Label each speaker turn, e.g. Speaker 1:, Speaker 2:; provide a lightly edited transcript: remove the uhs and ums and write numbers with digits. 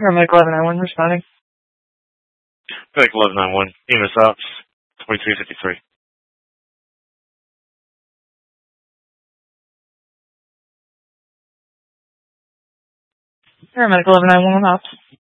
Speaker 1: Paramedic 1191 responding.
Speaker 2: Medic 1191, EMS Ops, 2353.
Speaker 1: Paramedic 1191 Ops.